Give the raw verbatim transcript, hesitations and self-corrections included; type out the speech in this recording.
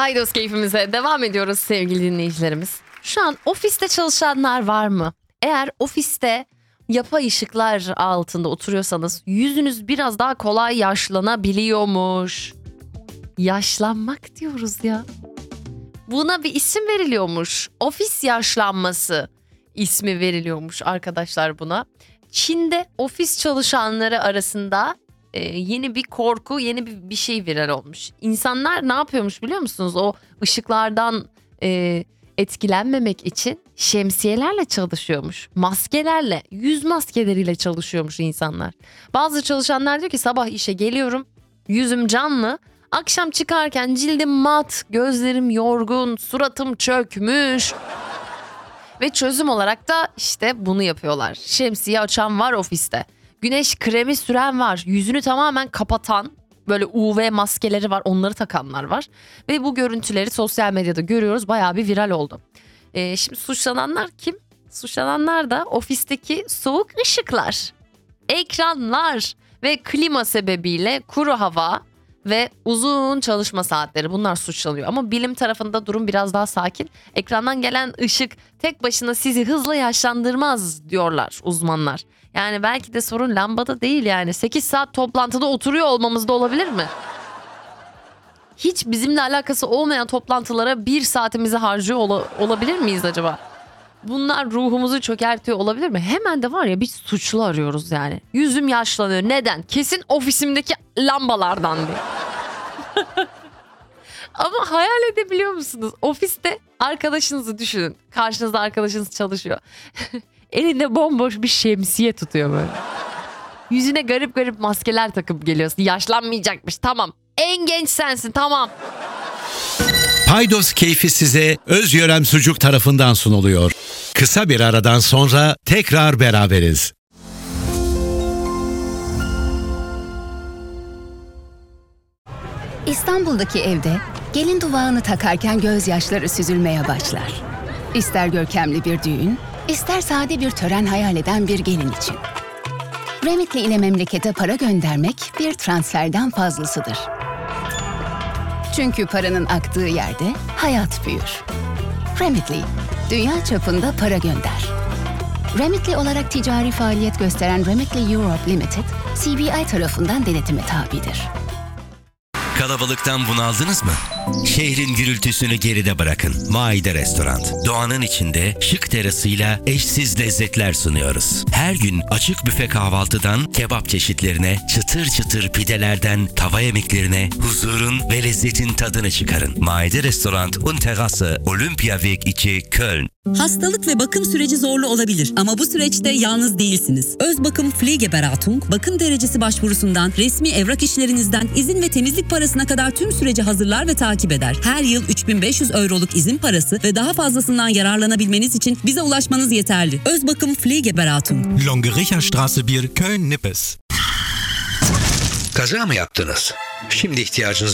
Paydos keyfimize devam ediyoruz sevgili dinleyicilerimiz. Şu an ofiste çalışanlar var mı? Eğer ofiste yapay ışıklar altında oturuyorsanız yüzünüz biraz daha kolay yaşlanabiliyormuş. Yaşlanmak diyoruz ya. Buna bir isim veriliyormuş. Ofis yaşlanması ismi veriliyormuş arkadaşlar buna. Çin'de ofis çalışanları arasında e, yeni bir korku, yeni bir, bir şey viral olmuş. İnsanlar ne yapıyormuş biliyor musunuz? O ışıklardan e, etkilenmemek için şemsiyelerle çalışıyormuş. Maskelerle, yüz maskeleriyle çalışıyormuş insanlar. Bazı çalışanlar diyor ki sabah işe geliyorum, yüzüm canlı. Akşam çıkarken cildim mat, gözlerim yorgun, suratım çökmüş. Ve çözüm olarak da işte bunu yapıyorlar. Şemsiye açan var ofiste. Güneş kremi süren var. Yüzünü tamamen kapatan böyle U V maskeleri var. Onları takanlar var. Ve bu görüntüleri sosyal medyada görüyoruz. Bayağı bir viral oldu. Ee, şimdi suçlananlar kim? Suçlananlar da ofisteki soğuk ışıklar, ekranlar ve klima sebebiyle kuru hava ve uzun çalışma saatleri, bunlar suçlanıyor. Ama bilim tarafında durum biraz daha sakin. Ekrandan gelen ışık tek başına sizi hızla yaşlandırmaz diyorlar uzmanlar. Yani belki de sorun lambada değil yani. sekiz saat toplantıda oturuyor olmamızda olabilir mi? Hiç bizimle alakası olmayan toplantılara bir saatimizi harcıyor ola- olabilir miyiz acaba? Bunlar ruhumuzu çökertiyor olabilir mi? Hemen de var ya bir suçlu arıyoruz yani. Yüzüm yaşlanıyor. Neden? Kesin ofisimdeki lambalardan diye. Ama hayal edebiliyor musunuz? Ofiste arkadaşınızı düşünün. Karşınızda arkadaşınız çalışıyor. Elinde bomboş bir şemsiye tutuyor böyle. Yüzüne garip garip maskeler takıp geliyorsun. Yaşlanmayacakmış, tamam. En genç sensin, tamam. Paydos keyfi size Özyörem Sucuk tarafından sunuluyor. Kısa bir aradan sonra tekrar beraberiz. İstanbul'daki evde gelin duvağını takarken gözyaşları süzülmeye başlar. İster görkemli bir düğün, ister sade bir tören hayal eden bir gelin için. Remitly ile memlekete para göndermek bir transferden fazlasıdır. Çünkü paranın aktığı yerde hayat büyür. Remitly, dünya çapında para gönder. Remitly olarak ticari faaliyet gösteren Remitly Europe Limited, C B I tarafından denetime tabidir. Kalabalıktan bunaldınız mı? Şehrin gürültüsünü geride bırakın. Maide Restoran. Doğanın içinde şık terasıyla eşsiz lezzetler sunuyoruz. Her gün açık büfe kahvaltıdan kebap çeşitlerine, çıtır çıtır pidelerden tava yemeklerine huzurun ve lezzetin tadını çıkarın. Maide Restoran und Terrasse, Olympiaweg iki, Köln. Hastalık ve bakım süreci zorlu olabilir ama bu süreçte yalnız değilsiniz. Özbakım Pflegeberatung, bakım derecesi başvurusundan, resmi evrak işlerinizden, izin ve temizlik parasına kadar tüm süreci hazırlar ve takip eder. Her yıl üç bin beş yüz euroluk izin parası ve daha fazlasından yararlanabilmeniz için bize ulaşmanız yeterli. Özbakım Pflegeberatung. Longericherstraße bir, Köln-Nippes. Kaza mı yaptınız? Şimdi ihtiyacınız